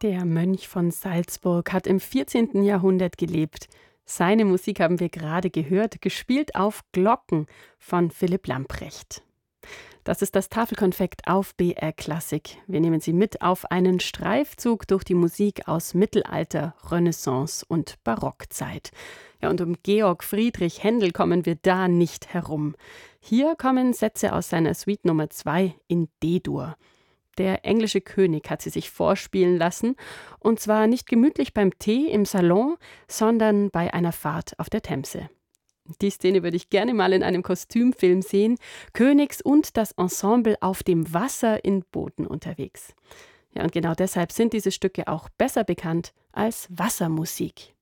Der Mönch von Salzburg hat im 14. Jahrhundert gelebt. Seine Musik haben wir gerade gehört, gespielt auf Glocken von Philipp Lamprecht. Das ist das Tafelkonfekt auf BR Klassik. Wir nehmen Sie mit auf einen Streifzug durch die Musik aus Mittelalter, Renaissance und Barockzeit. Ja, und um Georg Friedrich Händel kommen wir da nicht herum. Hier kommen Sätze aus seiner Suite Nummer 2 in D-Dur. Der englische König hat sie sich vorspielen lassen, und zwar nicht gemütlich beim Tee im Salon, sondern bei einer Fahrt auf der Themse. Die Szene würde ich gerne mal in einem Kostümfilm sehen. Königs und das Ensemble auf dem Wasser in Booten unterwegs. Ja, und genau deshalb sind diese Stücke auch besser bekannt als Wassermusik.